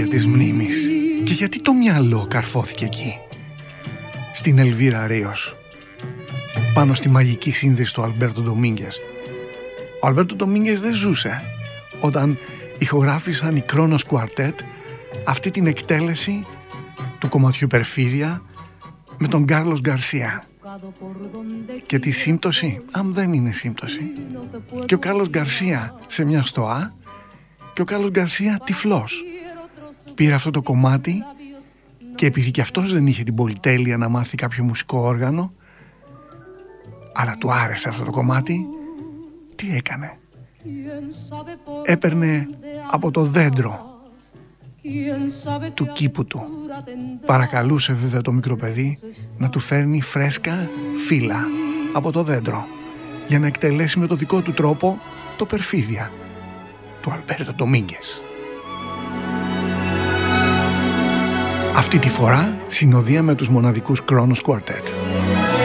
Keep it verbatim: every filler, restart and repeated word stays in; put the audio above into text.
χέρια της μνήμης. Και γιατί το μυαλό καρφώθηκε εκεί, στην Ελβίρα Ρίος, πάνω στη μαγική σύνδεση του Αλμπέρτο Ντομίνγκες. Ο Αλμπέρτο Ντομίνγκες δεν ζούσε όταν ηχογράφησαν οι Κρόνος Κουαρτέτ αυτή την εκτέλεση του κομματιού Περφίδια με τον Κάρλος Γκαρσία. Και τη σύμπτωση, αν δεν είναι σύμπτωση, και ο Κάρλος Γκαρσία σε μια στοά και ο Κάρλος Γκαρσία τυφλός πήρε αυτό το κομμάτι και επειδή και αυτός δεν είχε την πολυτέλεια να μάθει κάποιο μουσικό όργανο, αλλά του άρεσε αυτό το κομμάτι, τι έκανε? Έπαιρνε από το δέντρο του κήπου του, παρακαλούσε βέβαια το μικρό παιδί να του φέρνει φρέσκα φύλλα από το δέντρο για να εκτελέσει με το δικό του τρόπο το Περφίδια του Αλμπέρτο Ντομίνγκες. Αυτή τη φορά συνοδεία με τους μοναδικούς Κρόνος Κουαρτέτ.